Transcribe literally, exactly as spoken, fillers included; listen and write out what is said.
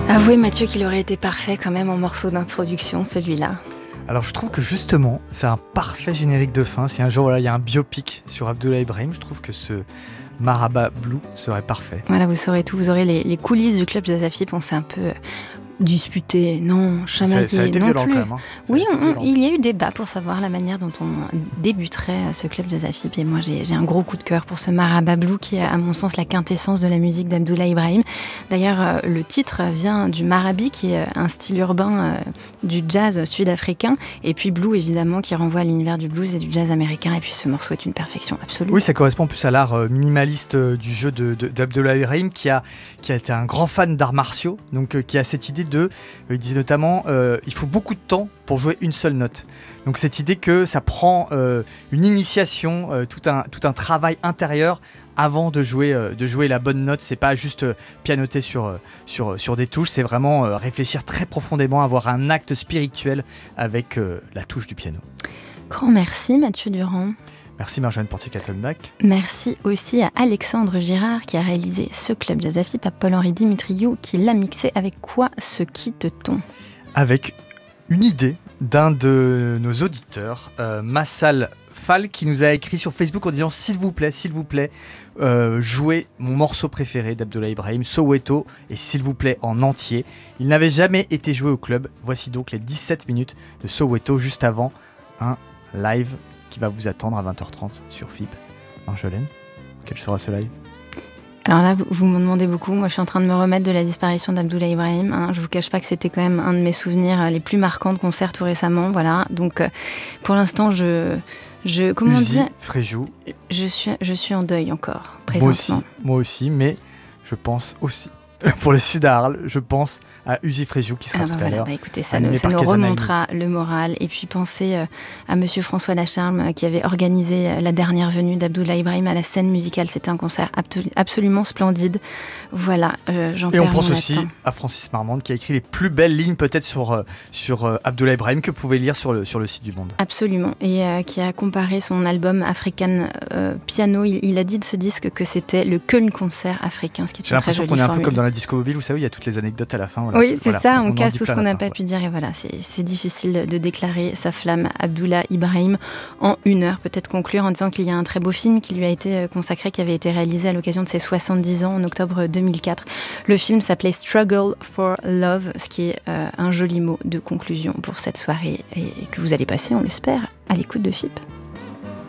Avouez Mathieu qu'il aurait été parfait quand même en morceau d'introduction, celui-là. Alors je trouve que justement, c'est un parfait générique de fin. Si un jour il y a un biopic sur Abdoulaye Ibrahim, je trouve que ce Marhaba Blue serait parfait. Voilà, vous saurez tout. Vous aurez les, les coulisses du club Jazz Afib. On s'est un peu disputé, non, chamaillé, ça, ça a été non violent plus. quand même. Hein. Oui, on, il y a eu débat pour savoir la manière dont on débuterait ce club Jazz Afib. Et moi, j'ai, j'ai un gros coup de cœur pour ce Marhaba Blue qui est, à mon sens, la quintessence de la musique d'Abdoulaye Ibrahim. D'ailleurs, le titre vient du marabi, qui est un style urbain du jazz sud-africain. Et puis Blue, évidemment, qui renvoie à l'univers du blues et du jazz américain. Et puis ce morceau est une perfection absolue. Oui, ça correspond plus à l'art minimaliste du jeu de, de, d'Abdoulaye Ibrahim, qui a, qui a été un grand fan d'arts martiaux, donc euh, qui a cette idée de, euh, il disait notamment, euh, il faut beaucoup de temps pour jouer une seule note. Donc cette idée que ça prend euh, une initiation, euh, tout, un, tout un travail intérieur avant de jouer, euh, de jouer la bonne note. C'est pas juste euh, pianoter sur, euh, sur, sur des touches, c'est vraiment euh, réfléchir très profondément, avoir un acte spirituel avec euh, la touche du piano. Grand merci Mathieu Durand. Merci Marjolaine Portier-Kattelbach. Merci aussi à Alexandre Girard qui a réalisé ce club Jazz Afib, à Paul-Henri Dimitriou qui l'a mixé. Avec quoi se quitte-t-on ? Avec une idée d'un de nos auditeurs, euh, Massal Fall, qui nous a écrit sur Facebook en disant « S'il vous plaît, s'il vous plaît, euh, jouez mon morceau préféré d'Abdoulaye Ibrahim, Soweto, et s'il vous plaît en entier. » Il n'avait jamais été joué au club. Voici donc les dix-sept minutes de Soweto, juste avant un live qui va vous attendre à vingt heures trente sur F I B. Marjolaine, quel sera ce live ? Alors là, vous, vous me demandez beaucoup. Moi, je suis en train de me remettre de la disparition d'Abdoulaye Ibrahim. Hein. Je vous cache pas que c'était quand même un de mes souvenirs les plus marquants de concert tout récemment. Voilà. Donc, euh, pour l'instant, je, je, comment Uzi dire, Fréjou. Je suis, je suis en deuil encore, Moi aussi, présentement. moi aussi, mais je pense aussi. Pour les Sud à Arles, je pense à Uzi Fréjou qui sera ah bah tout voilà, à l'heure. Bah écoutez, ça nous, ça nous remontera le moral. Et puis pensez euh, à Monsieur François Lacharme euh, qui avait organisé euh, la dernière venue d'Abdoulaye Ibrahim à la scène musicale. C'était un concert abto- absolument splendide. Voilà, euh, j'en Et on perds pense mon aussi latin. à Francis Marmande qui a écrit les plus belles lignes peut-être sur, euh, sur euh, Abdoulaye Ibrahim que vous pouvez lire sur le, sur le site du Monde. Absolument, et euh, qui a comparé son album African euh, Piano. Il, il a dit de ce disque que c'était le Köln-concert africain, ce qui est J'ai une très l'impression jolie qu'on est un formule. peu comme dans la disco mobile, vous savez, il y a toutes les anecdotes à la fin. Voilà. Oui, c'est voilà. ça, on, on casse dit tout ce plein qu'on n'a à la pas fin, pu dire, et voilà, c'est, c'est difficile de, de déclarer sa flamme. Abdoulaye Ibrahim en une heure, peut-être conclure en disant qu'il y a un très beau film qui lui a été consacré, qui avait été réalisé à l'occasion de ses soixante-dix ans en octobre deux mille quatre. Le film s'appelait Struggle for Love, ce qui est euh, un joli mot de conclusion pour cette soirée et, et que vous allez passer, on l'espère, à l'écoute de F I P.